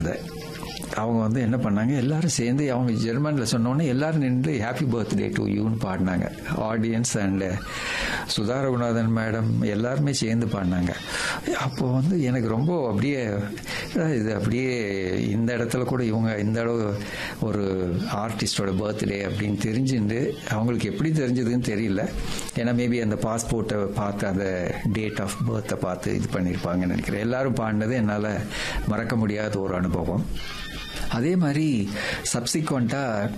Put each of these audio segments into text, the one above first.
அவங்க வந்து என்ன பண்ணாங்க, எல்லாரும் சேர்ந்து அவங்க ஜெர்மனில் சொன்னோன்னே எல்லாரும் நின்று ஹாப்பி பர்த்டே டு யூன்னு பாடினாங்க. Audience and Sudha Raghunathan madam எல்லாருமே சேர்ந்து பாடினாங்க. அப்போ வந்து எனக்கு ரொம்ப அப்படியே இது அப்படியே இந்த இடத்துல கூட இவங்க இந்த அளவு ஒரு ஆர்டிஸ்டோட பர்த்டே அப்படின்னு தெரிஞ்சுட்டு அவங்களுக்கு எப்படி தெரிஞ்சதுன்னு தெரியல. ஏன்னா மேபி அந்த பாஸ்போர்ட்டை பார்த்து அந்த டேட் ஆஃப் பர்த்தை பார்த்து இது பண்ணியிருப்பாங்கன்னு நினைக்கிறேன். எல்லாரும் பாடினது என்னால் மறக்க முடியாத ஒரு அனுபவம். அதே மாதிரி சப்சிக்வெண்ட்டாக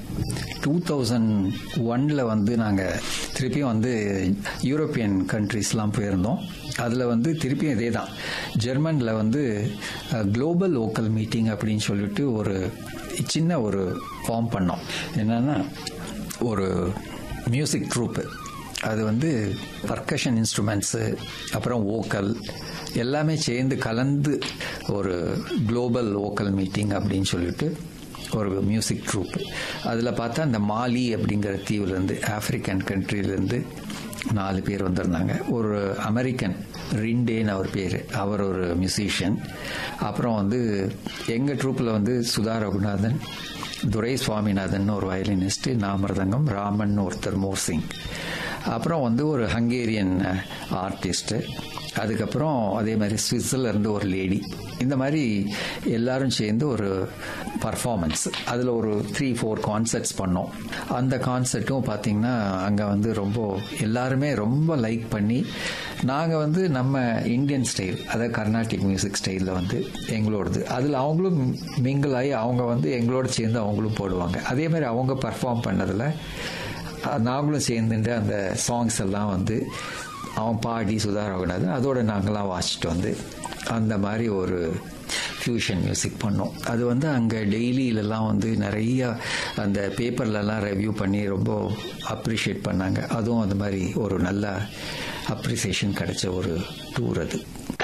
2001 வந்து நாங்கள் திருப்பியும் வந்து யூரோப்பியன் கண்ட்ரீஸ்லாம் போயிருந்தோம். அதில் வந்து திருப்பியும் இதே தான், ஜெர்மனில் வந்து குளோபல் வோக்கல் மீட்டிங் அப்படின்னு சொல்லிட்டு ஒரு சின்ன ஒரு ஃபார்ம் பண்ணோம். என்னென்னா ஒரு மியூசிக் ட்ரூப்பு, அது வந்து பர்கஷன் இன்ஸ்ட்ருமெண்ட்ஸு அப்புறம் வோக்கல் எல்லாமே சேர்ந்து கலந்து ஒரு குளோபல் வோக்கல் மீட்டிங் அப்படின்னு சொல்லிட்டு ஒரு மியூசிக் ட்ரூப். அதில் பார்த்தா இந்த மாலி அப்படிங்கிற தீவுலேருந்து, ஆப்பிரிக்கன் கண்ட்ரிலேருந்து 4 பேர் வந்திருந்தாங்க. ஒரு அமெரிக்கன் ரிண்டேன்னு அவர் பேர், அவர் ஒரு மியூசிஷியன். அப்புறம் வந்து எங்கள் ட்ரூப்பில் வந்து சுதா ரகுநாதன், துரை சுவாமிநாதன் ஒரு வயலினிஸ்ட், நாமிருதங்கம், ராமன் ஒருத்தர், மோர்சிங், அப்புறம் வந்து ஒரு ஹங்கேரியன் ஆர்டிஸ்ட்டு, அதுக்கப்புறம் அதே மாதிரி சுவிட்சர்லேருந்து ஒரு லேடி. இந்த மாதிரி எல்லாரும் சேர்ந்து ஒரு பர்ஃபார்மன்ஸ், அதில் ஒரு 3-4 கான்சர்ட்ஸ் பண்ணோம். அந்த கான்சர்ட்டும் பார்த்திங்கன்னா அங்கே வந்து ரொம்ப எல்லாருமே ரொம்ப லைக் பண்ணி, நாங்கள் வந்து நம்ம இந்தியன் ஸ்டைல், அதாவது கர்நாடிக் மியூசிக் ஸ்டைலில் வந்து எங்களோடது, அதில் அவங்களும் மிங்கிள் ஆகி அவங்க வந்து எங்களோட சேர்ந்து அவங்களும் போடுவாங்க. அதே மாதிரி அவங்க பர்ஃபார்ம் பண்ணதில் நாங்களும் சேர்ந்துட்டு அந்த சாங்ஸ் எல்லாம் வந்து அவன் பாடி சுதா ரகுநாதன் அதோட நாங்களாம் வாசிச்சுட்டு வந்து அந்த மாதிரி ஒரு ஃபியூஷன் மியூசிக் பண்ணோம். அது வந்து அங்கே டெய்லியிலலாம் வந்து நிறையா அந்த பேப்பர்லலாம் ரிவ்யூ பண்ணி ரொம்ப அப்ரிஷியேட் பண்ணாங்க. அதுவும் அந்த மாதிரி ஒரு நல்ல அப்ரிசியேஷன் கிடைச்ச ஒரு டூர் அது.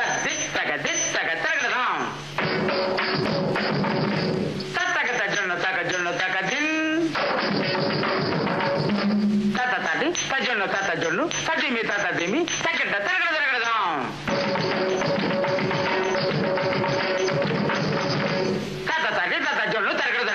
Tata Jollu, Kadimi Tata Dimi, Takata Tagada. Tata Tata Jollu, Tagada.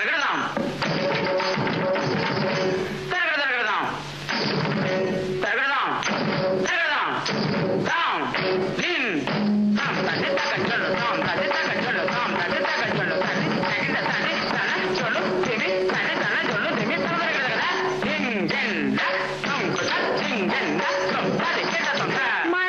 Down, Lin, Tata Jollu, Tata Jollu, Tata Jollu, Tata Jollu,